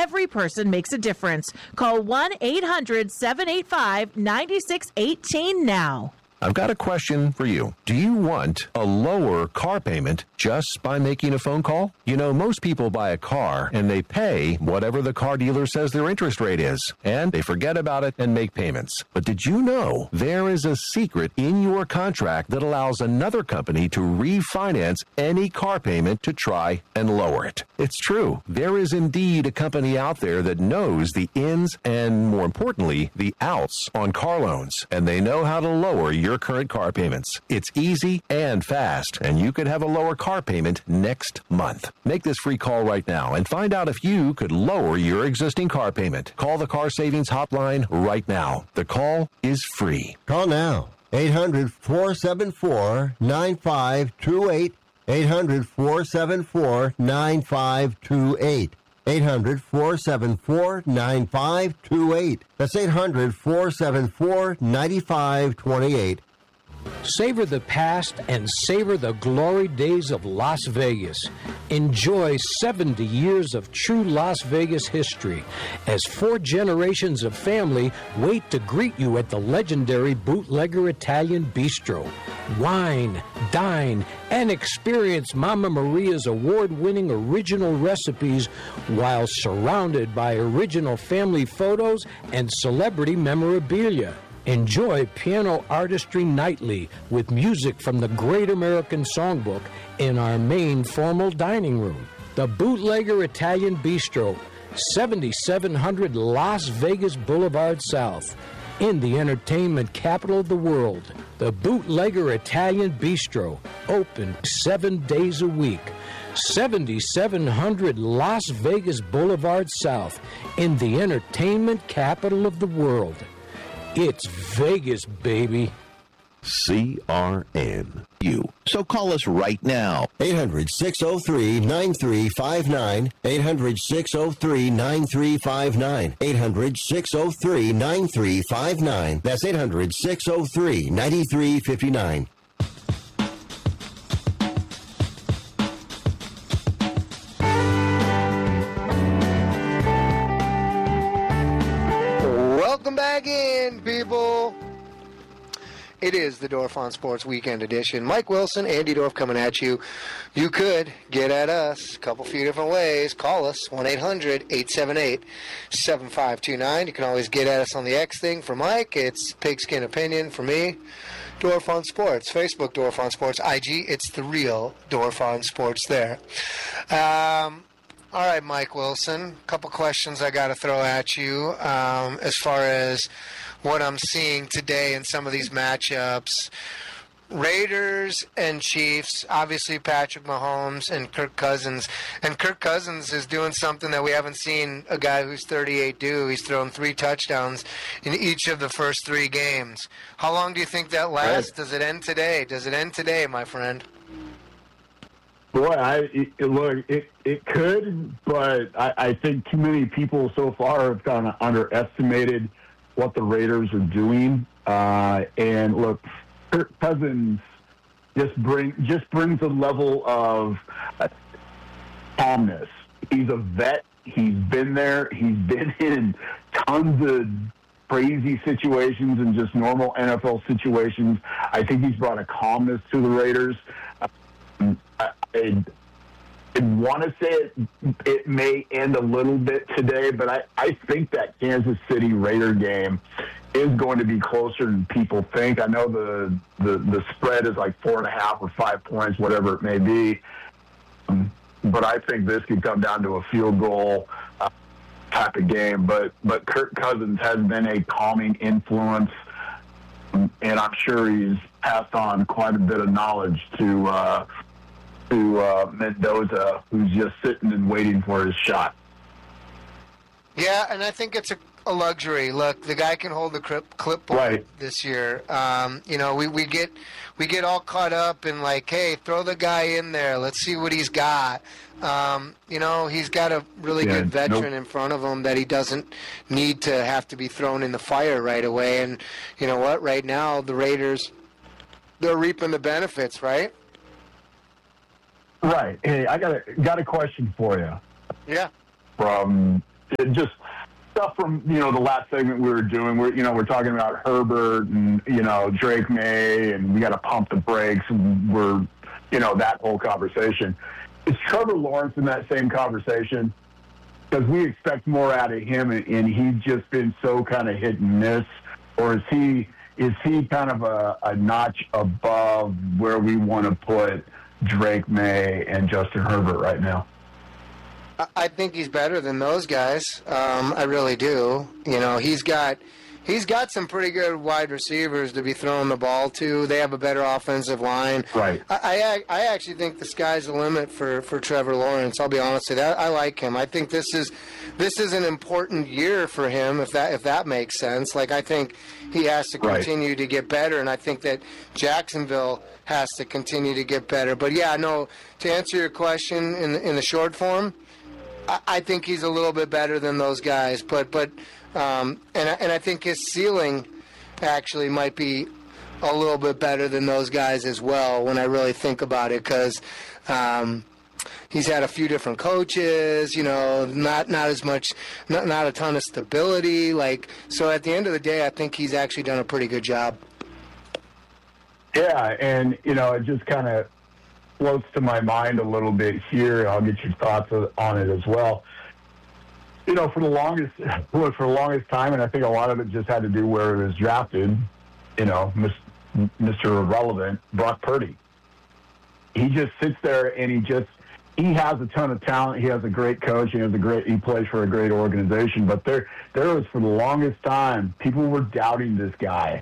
Every person makes a difference. Call 1-800-785-9618 now. I've got a question for you. Do you want a lower car payment just by making a phone call? You know, most people buy a car and they pay whatever the car dealer says their interest rate is, and they forget about it and make payments. But did you know there is a secret in your contract that allows another company to refinance any car payment to try and lower it? It's true. There is indeed a company out there that knows the ins and, more importantly, the outs on car loans, and they know how to lower your current car payments. It's easy and fast, and you could have a lower car payment next month. Make this free call right now and find out if you could lower your existing car payment. Call the Car Savings Hotline right now. The call is free. Call now. 800-474-9528. 800-474-9528. 800-474-9528. That's 800-474-9528. Savor the past and savor the glory days of Las Vegas. Enjoy 70 years of true Las Vegas history as 4 generations of family wait to greet you at the legendary Bootlegger Italian Bistro. Wine, dine, and experience Mama Maria's award-winning original recipes while surrounded by original family photos and celebrity memorabilia. Enjoy piano artistry nightly with music from the Great American Songbook in our main formal dining room. The Bootlegger Italian Bistro, 7700 Las Vegas Boulevard South, in the entertainment capital of the world. The Bootlegger Italian Bistro, open 7 days a week. 7700 Las Vegas Boulevard South, in the entertainment capital of the world. It's Vegas, baby. CRNU. So call us right now. 800-603-9359. 800-603-9359. 800-603-9359. That's 800-603-9359. Welcome back in, people. It is the Dorf on Sports Weekend Edition. Mike Wilson, Andy Dorf coming at you. You could get at us a couple few different ways. Call us, 1-800-878-7529. You can always get at us on the X thing. For Mike, it's Pigskin Opinion. For me, Dorf on Sports. Facebook, Dorf on Sports. IG, it's the real Dorf on Sports there. All right, Mike Wilson, a couple questions I got to throw at you as far as what I'm seeing today in some of these matchups. Raiders and Chiefs, obviously Patrick Mahomes and Kirk Cousins. And Kirk Cousins is doing something that we haven't seen a guy who's 38 do. He's thrown 3 touchdowns in each of the first 3 games. How long do you think that lasts? Does it end today? Does it end today, my friend? Boy, it could, but I think too many people so far have kind of underestimated what the Raiders are doing. And look, Kirk Cousins just brings a level of calmness. He's a vet. He's been there. He's been in tons of crazy situations and just normal NFL situations. I think he's brought a calmness to the Raiders. I want to say it may end a little bit today, but I think that Kansas City Raider game is going to be closer than people think. I know the spread is like 4.5 or 5 points, whatever it may be. But I think this could come down to a field goal type of game. But Kirk Cousins has been a calming influence, and I'm sure he's passed on quite a bit of knowledge to Mendoza, who's just sitting and waiting for his shot. Yeah, and I think it's a luxury. Look, the guy can hold the clipboard this year. We get all caught up in like, hey, throw the guy in there. Let's see what he's got. He's got a really good veteran in front of him that he doesn't need to have to be thrown in the fire right away. And you know what? Right now, the Raiders, they're reaping the benefits, right? Right. Hey, I got a question for you. Yeah. From just stuff from, the last segment we were doing. We're talking about Herbert and, Drake May, and we got to pump the brakes, and we're, that whole conversation. Is Trevor Lawrence in that same conversation? Because we expect more out of him, and he's just been so kind of hit and miss. Or is he kind of a notch above where we want to put Drake May and Justin Herbert right now? I think he's better than those guys. I really do. He's got some pretty good wide receivers to be throwing the ball to. They have a better offensive line. Right. I actually think the sky's the limit for Trevor Lawrence. I'll be honest with you. I like him. I think this is an important year for him, if that makes sense. Like, I think he has to continue to get better, and I think that Jacksonville has to continue to get better. But yeah, no. To answer your question in the short form, I think he's a little bit better than those guys, but and I think his ceiling actually might be a little bit better than those guys as well when I really think about it, because he's had a few different coaches, not as much, not a ton of stability. So at the end of the day, I think he's actually done a pretty good job. Yeah, and it just kind of floats to my mind a little bit here. I'll get your thoughts on it as well. For the longest time, and I think a lot of it just had to do where it was drafted, Mr. Irrelevant, Brock Purdy. He just sits there and he has a ton of talent. He has a great coach. He plays for a great organization. But there was, for the longest time, people were doubting this guy,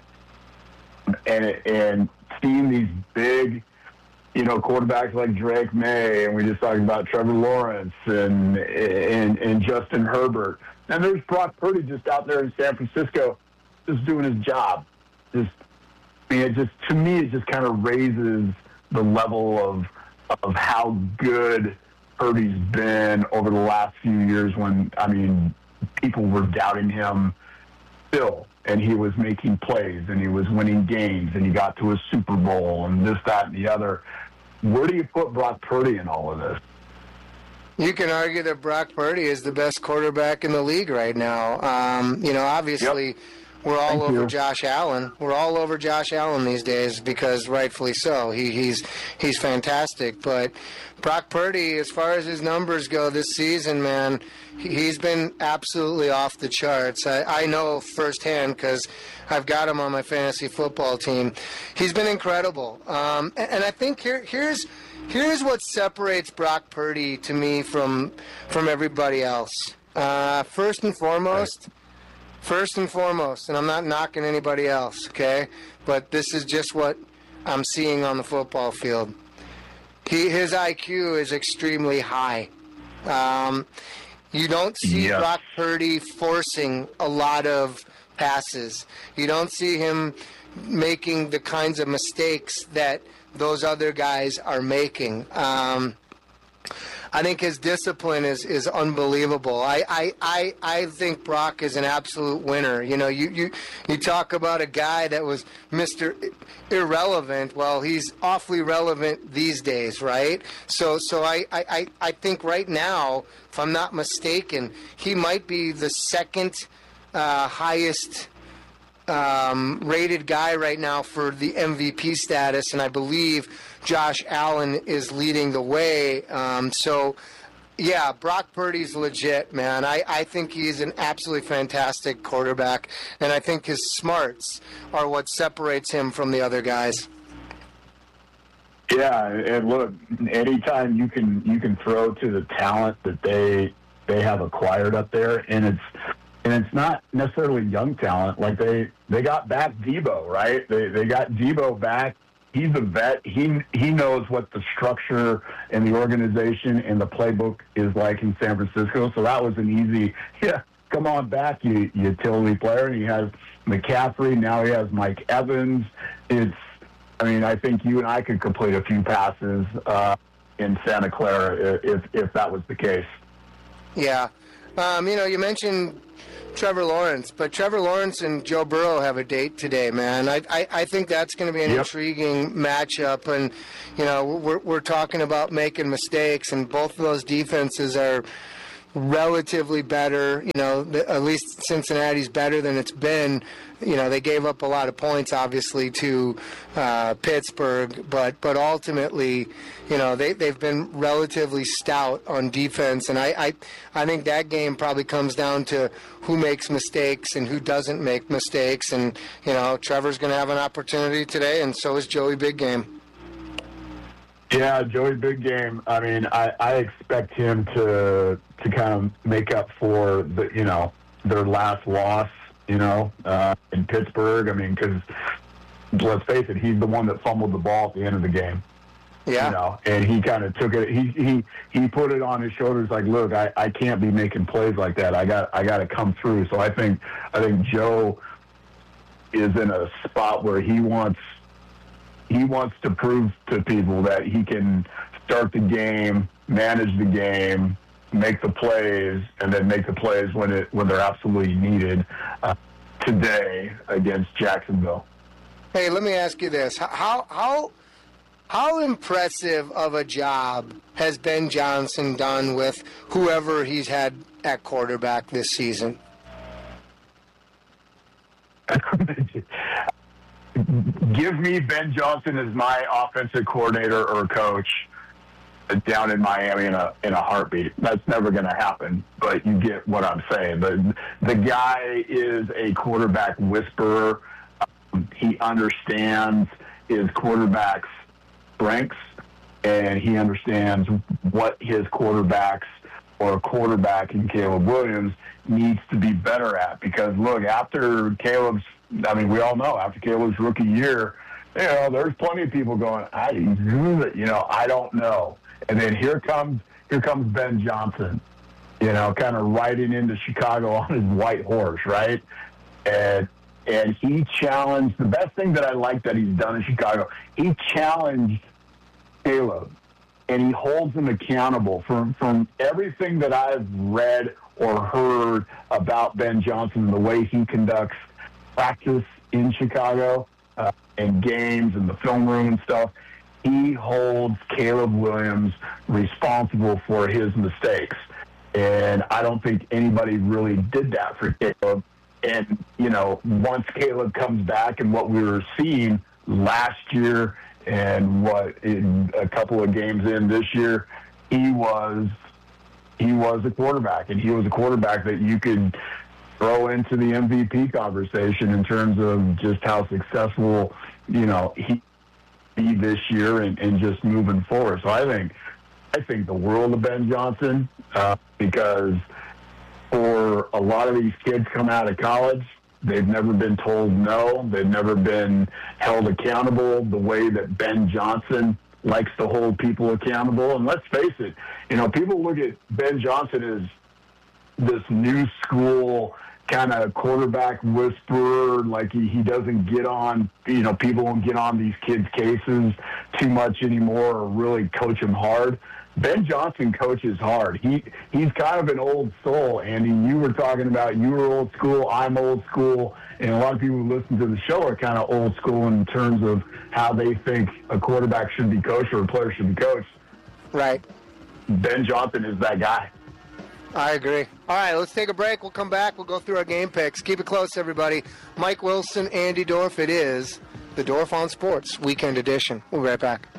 and seeing these big, quarterbacks like Drake May, and we just talked about Trevor Lawrence and Justin Herbert. And there's Brock Purdy just out there in San Francisco, just doing his job. To me, it just kind of raises the level of how good Purdy's been over the last few years when, people were doubting him still. And he was making plays, and he was winning games, and he got to a Super Bowl, and this, that, and the other. Where do you put Brock Purdy in all of this? You can argue that Brock Purdy is the best quarterback in the league right now. Obviously, Yep. We're all over Josh Allen. We're all over Josh Allen these days, because rightfully so. He's fantastic. But Brock Purdy, as far as his numbers go this season, man, he's been absolutely off the charts. I know firsthand, because I've got him on my fantasy football team. He's been incredible. And I think here's what separates Brock Purdy to me from everybody else. First and foremost, and I'm not knocking anybody else, okay? But this is just what I'm seeing on the football field. His IQ is extremely high. You don't see Brock Purdy forcing a lot of passes. You don't see him making the kinds of mistakes that those other guys are making. I think his discipline is unbelievable. I think Brock is an absolute winner. You talk about a guy that was Mr. Irrelevant. Well, he's awfully relevant these days, right? So I think right now, if I'm not mistaken, he might be the second highest rated guy right now for the MVP status, and I believe Josh Allen is leading the way. Yeah, Brock Purdy's legit, man. I think he's an absolutely fantastic quarterback, and I think his smarts are what separates him from the other guys. Yeah, and look, anytime you can throw to the talent that they have acquired up there, and it's not necessarily young talent. Like they got back Debo, right? They got Debo back. He's a vet. He knows what the structure and the organization and the playbook is like in San Francisco. So that was an easy, come on back, you utility player. And he has McCaffrey. Now he has Mike Evans. I think you and I could complete a few passes in Santa Clara if that was the case. Yeah. You mentioned Trevor Lawrence, but Trevor Lawrence and Joe Burrow have a date today, man. I think that's going to be an intriguing matchup, and we're talking about making mistakes, and both of those defenses are relatively better. At least Cincinnati's better than it's been. They gave up a lot of points, obviously, to Pittsburgh, but ultimately, they've been relatively stout on defense, and I think that game probably comes down to who makes mistakes and who doesn't make mistakes, and Trevor's going to have an opportunity today, and so is Joey Big Game. Yeah, Joey Big Game. I mean, I expect him to kind of make up for their last loss, in Pittsburgh. I mean, because let's face it, he's the one that fumbled the ball at the end of the game. Yeah. And he kind of took it. He put it on his shoulders. Like, look, I can't be making plays like that. I got to come through. So I think Joe is in a spot where he wants to prove to people that he can start the game, manage the game, make the plays, and then make the plays when they're absolutely needed. Today against Jacksonville. Hey, let me ask you this: How impressive of a job has Ben Johnson done with whoever he's had at quarterback this season? Give me Ben Johnson as my offensive coordinator or coach down in Miami in a heartbeat. That's never going to happen, but you get what I'm saying. The guy is a quarterback whisperer. He understands his quarterback's strengths, and he understands what his quarterbacks or quarterback in Caleb Williams needs to be better at. Because, look, after Caleb's, we all know, after Caleb's rookie year, there's plenty of people going, I don't know. And then here comes Ben Johnson, kind of riding into Chicago on his white horse, right? And he challenged, the best thing that I like that he's done in Chicago, he challenged Caleb, and he holds him accountable. From everything that I've read or heard about Ben Johnson and the way he conducts practice in Chicago and games and the film room and stuff, he holds Caleb Williams responsible for his mistakes. And I don't think anybody really did that for Caleb. And, once Caleb comes back and what we were seeing last year and what in a couple of games in this year, he was a quarterback. And he was a quarterback that you could throw into the MVP conversation in terms of just how successful, he be this year and just moving forward. So I think the world of Ben Johnson because for a lot of these kids come out of college, they've never been told no. They've never been held accountable the way that Ben Johnson likes to hold people accountable. And let's face it, people look at Ben Johnson as this new school kind of quarterback whisperer, like he doesn't get on, people don't get on these kids' cases too much anymore or really coach them hard. Ben Johnson coaches hard. He's kind of an old soul, Andy. You were talking about you were old school, I'm old school, and a lot of people who listen to the show are kind of old school in terms of how they think a quarterback should be coached or a player should be coached. Right. Ben Johnson is that guy. I agree. All right, let's take a break. We'll come back. We'll go through our game picks. Keep it close, everybody. Mike Wilson, Andy Dorf. It is the Dorf on Sports Weekend Edition. We'll be right back.